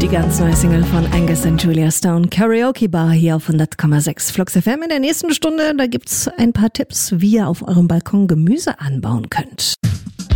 Die ganz neue Single von Angus und Julia Stone, Karaoke Bar, hier auf 100,6 Flux FM. In der nächsten Stunde, da gibt's ein paar Tipps, wie ihr auf eurem Balkon Gemüse anbauen könnt.